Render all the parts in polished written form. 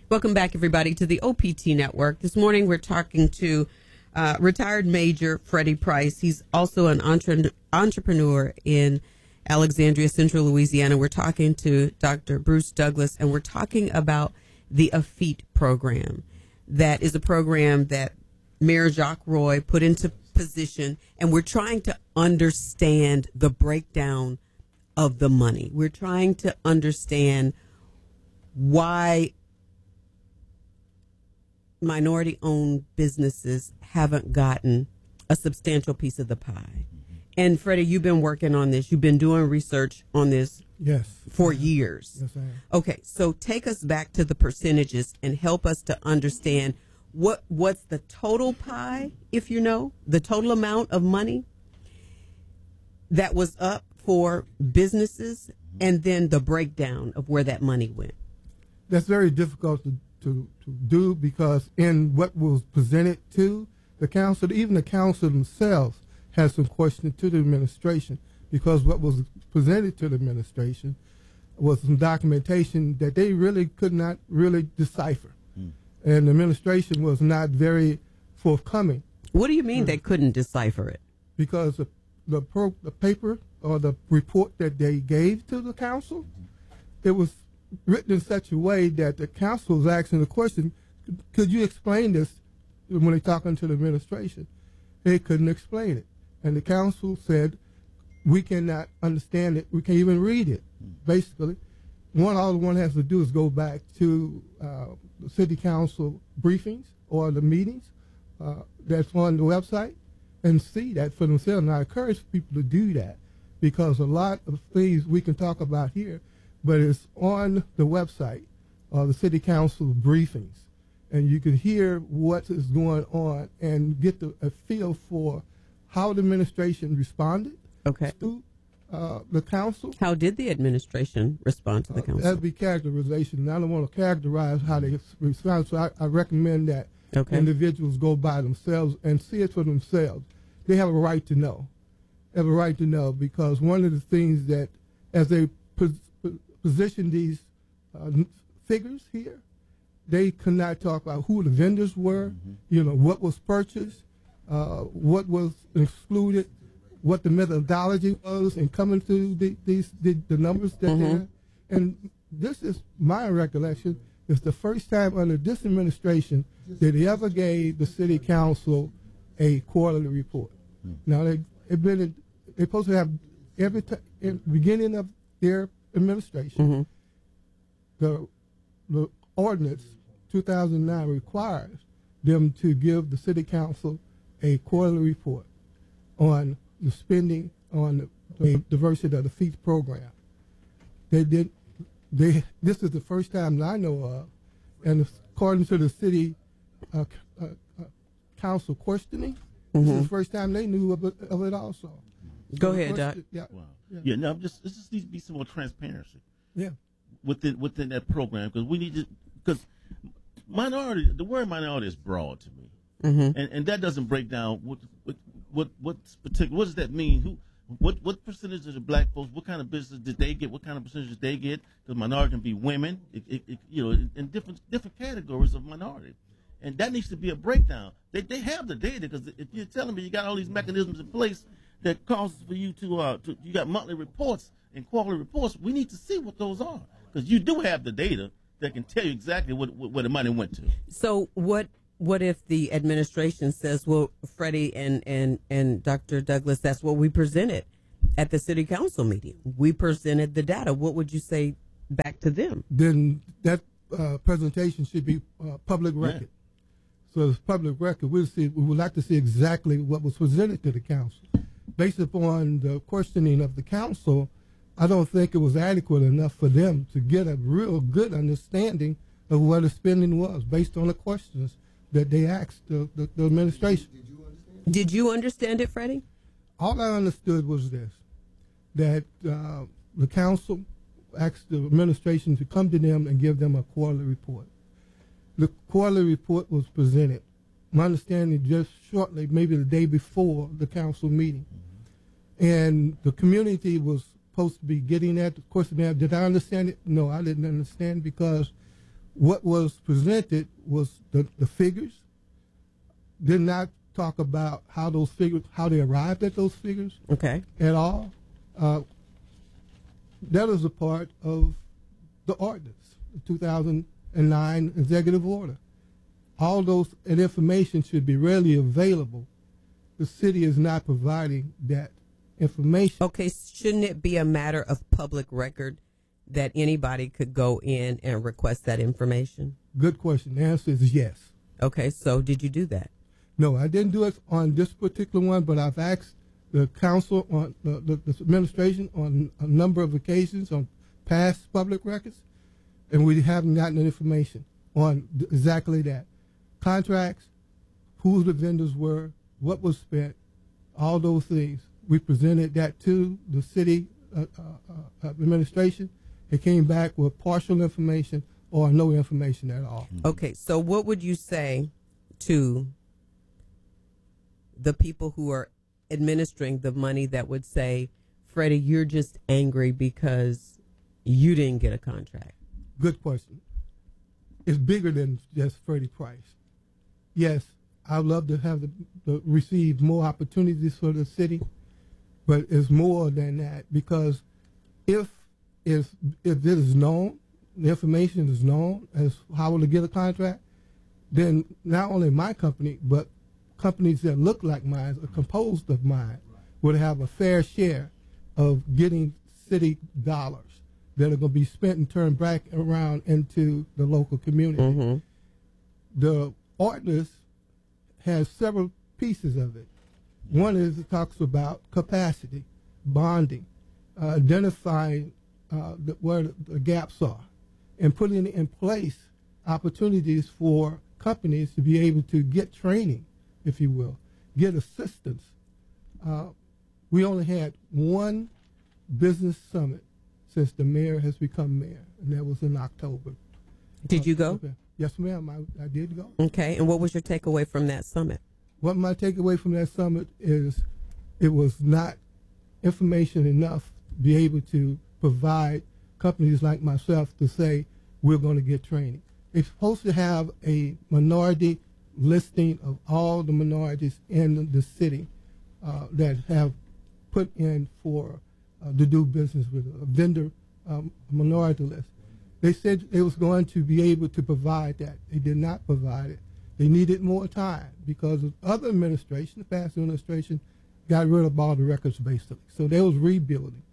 Welcome back, everybody, to the OPT Network. This morning, we're talking to retired Major Freddie Price. He's also an entrepreneur in Alexandria, Central Louisiana. We're talking to Dr. Bruce Douglas, and we're talking about the AFEET program. That is a program that Mayor Jacques Roy put into position, and we're trying to understand the breakdown of the money. We're trying to understand why minority-owned businesses haven't gotten a substantial piece of the pie. And Freddie, you've been working on this. You've been doing research on this for years. Yes, I am. Okay, so take us back to the percentages and help us to understand what's the total pie, if you know, the total amount of money that was up for businesses, and then the breakdown of where that money went. That's very difficult to do, because in what was presented to the council, even the council themselves has some questions to the administration, because what was presented to the administration was some documentation that they really could not really decipher. And the administration was not very forthcoming. What do you mean they couldn't decipher it? Because the paper or the report that they gave to the council, it was written in such a way that the council was asking the question, could you explain this, when they're talking to the administration? They couldn't explain it. And the council said, we cannot understand it. We can't even read it. Basically, all one has to do is go back to the city council briefings or the meetings that's on the website and see that for themselves. And I encourage people to do that, because a lot of things we can talk about here, but it's on the website, the city council briefings, and you can hear what is going on and get a feel for how the administration responded to the council. How did the administration respond to the council? That would be characterization, and I don't want to characterize how they respond, so I recommend that individuals go by themselves and see it for themselves. They have a right to know. They have a right to know, because one of the things that, as they position these figures here, they could not talk about who the vendors were, what was purchased, what was excluded, what the methodology was in coming to the numbers that they had. And this is my recollection, it's the first time under this administration that they ever gave the city council a quarterly report. Now, they're supposed to have every time, in the beginning of their administration, the ordinance 2009 requires them to give the city council a quarterly report on the spending on the diversity of the AFEET program. This is the first time that I know of, and according to the city council questioning, this is the first time they knew of it also. Go ahead, Doc. Wow. Yeah, no, it just needs to be some more transparency. Yeah. Within that program, because we need to, because minority, the word minority is broad to me, and that doesn't break down what's particular. What does that mean? What percentage of the black folks? What kind of business did they get? What kind of percentage did they get? Because minority can be women, in different categories of minority, and that needs to be a breakdown. They have the data, because if you're telling me you got all these mechanisms in place that causes for you to you got monthly reports and quarterly reports, we need to see what those are, because you do have the data that can tell you exactly where the money went to. So what if the administration says, well, Freddie and Dr. Douglas, that's what we presented at the city council meeting. We presented the data. What would you say back to them? Then that presentation should be public record. Yeah. So it's public record. We would like to see exactly what was presented to the council. Based upon the questioning of the council, I don't think it was adequate enough for them to get a real good understanding of what the spending was based on the questions that they asked the administration. Did you understand it, Freddie? All I understood was this, that the council asked the administration to come to them and give them a quarterly report. The quarterly report was presented, my understanding, just shortly, maybe the day before the council meeting. And the community was supposed to be getting that. Of course, did I understand it? No, I didn't understand, because What was presented was the figures. Did not talk about how those figures, how they arrived at those figures. Okay. At all. That is a part of the ordinance, the 2009 executive order. All those information should be readily available. The city is not providing that information. Okay, shouldn't it be a matter of public record that anybody could go in and request that information? Good question. The answer is yes. Okay, so did you do that? No, I didn't do it on this particular one, but I've asked the council on the administration on a number of occasions on past public records, and we haven't gotten information on exactly that. Contracts, who the vendors were, what was spent, all those things. We presented that to the city administration. It came back with partial information or no information at all. Okay, so what would you say to the people who are administering the money that would say, Freddie, you're just angry because you didn't get a contract? Good question. It's bigger than just Freddie Price. Yes, I'd love to have receive more opportunities for the city, but it's more than that, because if it is known, the information is known as how to get a contract, then not only my company, but companies that look like mine, are composed of mine, would have a fair share of getting city dollars that are going to be spent and turned back around into the local community. Mm-hmm. The ordinance has several pieces of it. One is it talks about capacity, bonding, identifying where the gaps are, and putting in place opportunities for companies to be able to get training, if you will, get assistance. We only had one business summit since the mayor has become mayor, and that was in October. Did you go? Yes, ma'am, I did go. Okay, and what was your takeaway from that summit? What my takeaway from that summit is it was not information enough to be able to provide companies like myself to say we're going to get training. It's supposed to have a minority listing of all the minorities in the city that have put in for to do business with a vendor minority list. They said they was going to be able to provide that. They did not provide it. They needed more time because the other administration, the past administration, got rid of all the records basically. So they was rebuilding.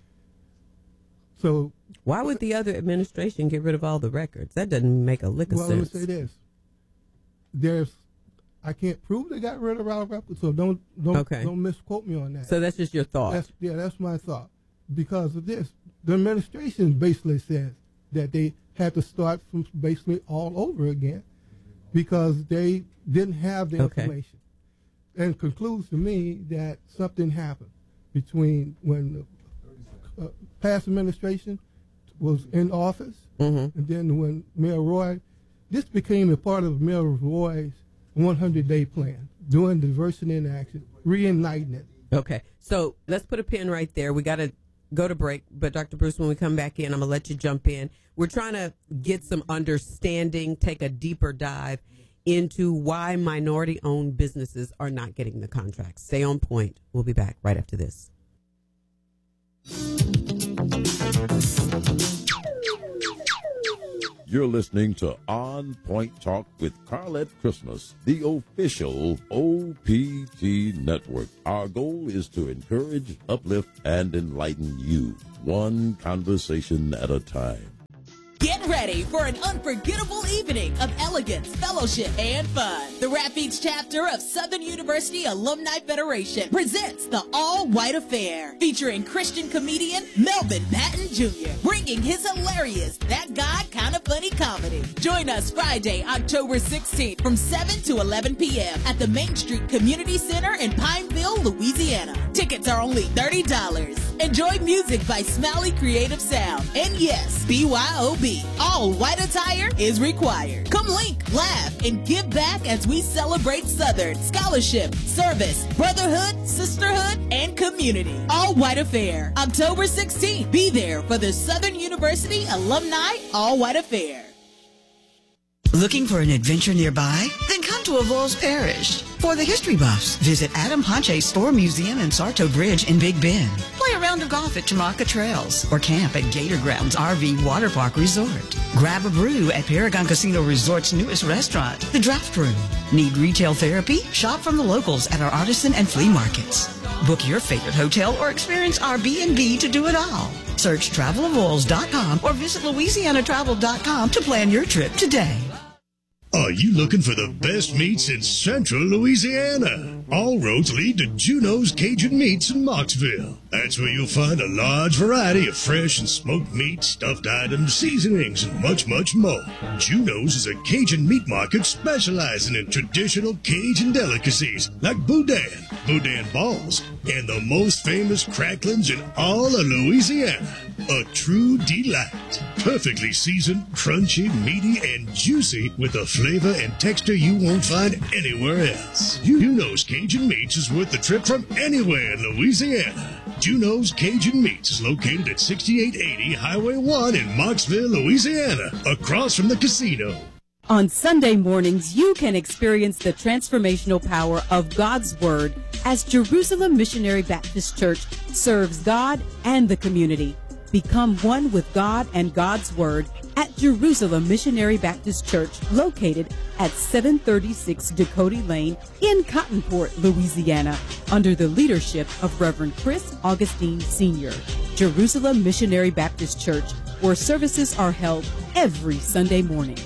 So why would the other administration get rid of all the records? That doesn't make a lick of sense. Well, let me say this. I can't prove they got rid of all the records, so don't misquote me on that. So that's just your thought. That's my thought. Because of this, the administration basically says that they had to start from basically all over again because they didn't have the information. And concludes to me that something happened between when the past administration was in office and then when Mayor Roy, this became a part of Mayor Roy's 100-day plan, doing diversity in action, reigniting it. Okay, so let's put a pin right there. We got to go to break, but Dr. Bruce, when we come back in, I'm going to let you jump in. We're trying to get some understanding, take a deeper dive into why minority-owned businesses are not getting the contracts. Stay on point. We'll be back right after this. You're listening to On Point Talk with Carlette Christmas, the official OPT network. Our goal is to encourage, uplift, and enlighten you, one conversation at a time. Get ready for an unforgettable evening of elegance, fellowship, and fun. The Rapides chapter of Southern University Alumni Federation presents the All White Affair, featuring Christian comedian Melvin Patton Jr., bringing his hilarious That Guy Kinda Funny comedy. Join us Friday, October 16th from 7 to 11 p.m. at the Main Street Community Center in Pineville, Louisiana. Tickets are only $30. Enjoy music by Smiley Creative Sound. And yes, BYOB. All white attire is required. Come link, laugh, and give back as we celebrate Southern scholarship, service, brotherhood, sisterhood, and community. All White Affair, October 16th. Be there for the Southern University Alumni All White Affair. Looking for an adventure nearby? Then come to Avoyelles Parish. For the history buffs, visit Adam Ponche's Store Museum and Sarto Bridge in Big Bend. Play a round of golf at Chamaca Trails or camp at Gator Grounds RV Water Park Resort. Grab a brew at Paragon Casino Resort's newest restaurant, The Draft Room. Need retail therapy? Shop from the locals at our artisan and flea markets. Book your favorite hotel or experience our B&B to do it all. Search travelavoyelles.com or visit louisianatravel.com to plan your trip today. Are you looking for the best meats in central Louisiana? All roads lead to Juno's Cajun Meats in Mocksville. That's where you'll find a large variety of fresh and smoked meat, stuffed items, seasonings, and much, much more. Juno's is a Cajun meat market specializing in traditional Cajun delicacies like boudin, boudin balls, and the most famous cracklings in all of Louisiana. A true delight. Perfectly seasoned, crunchy, meaty, and juicy with a flavor and texture you won't find anywhere else. Juno's Cajun Meats is worth the trip from anywhere in Louisiana. Juno's Cajun Meats is located at 6880 Highway 1 in Mocksville, Louisiana, across from the casino. On Sunday mornings, you can experience the transformational power of God's Word as Jerusalem Missionary Baptist Church serves God and the community. Become one with God and God's Word at Jerusalem Missionary Baptist Church, located at 736 Dakota Lane in Cottonport, Louisiana, under the leadership of Reverend Chris Augustine Sr. Jerusalem Missionary Baptist Church, where services are held every Sunday morning.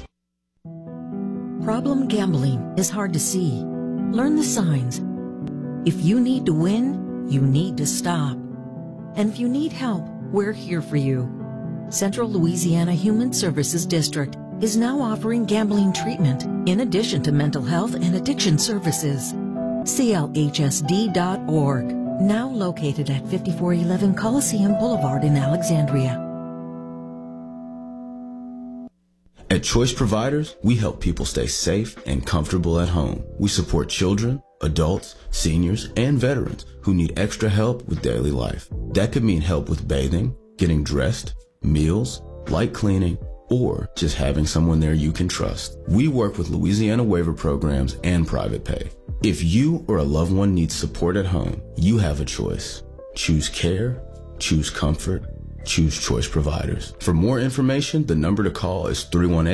Problem gambling is hard to see. Learn the signs. If you need to win, you need to stop. And if you need help, we're here for you. Central Louisiana Human Services District is now offering gambling treatment in addition to mental health and addiction services. CLHSD.org, now located at 5411 Coliseum Boulevard in Alexandria. At Choice Providers, we help people stay safe and comfortable at home. We support children, adults, seniors, and veterans who need extra help with daily life. That could mean help with bathing, getting dressed, meals, light cleaning, or just having someone there you can trust. We work with Louisiana waiver programs and private pay. If you or a loved one needs support at home, you have a choice. Choose care, choose comfort, choose Choice Providers. For more information, the number to call is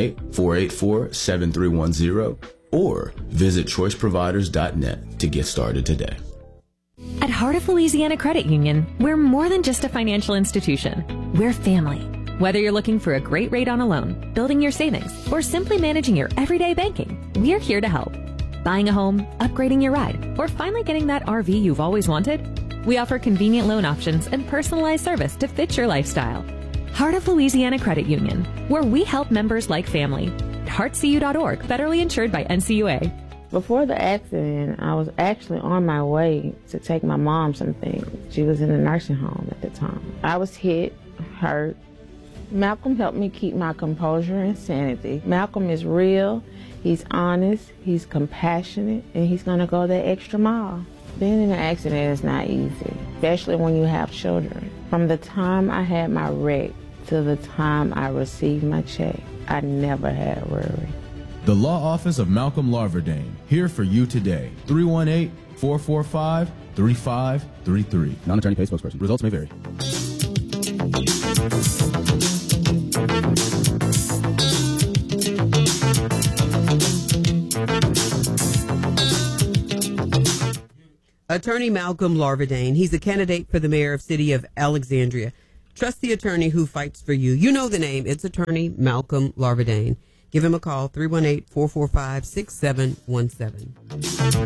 318-484-7310 or visit choiceproviders.net to get started today. At Heart of Louisiana Credit Union, we're more than just a financial institution. We're family. Whether you're looking for a great rate on a loan, building your savings, or simply managing your everyday banking, we're here to help. Buying a home, upgrading your ride, or finally getting that RV you've always wanted? We offer convenient loan options and personalized service to fit your lifestyle. Heart of Louisiana Credit Union, where we help members like family. heartcu.org, federally insured by NCUA. Before the accident, I was actually on my way to take my mom some things. She was in a nursing home at the time. I was hit, hurt. Malcolm helped me keep my composure and sanity. Malcolm is real, he's honest, he's compassionate, and he's going to go that extra mile. Being in an accident is not easy, especially when you have children. From the time I had my wreck to the time I received my check, I never had worry. The Law Office of Malcolm Larverdane, here for you today. 318-445-3533. Non-attorney paid spokesperson. Results may vary. Attorney Malcolm Larverdane. He's a candidate for the mayor of City of Alexandria. Trust the attorney who fights for you. You know the name. It's Attorney Malcolm Larverdane. Give him a call, 318-445-6717.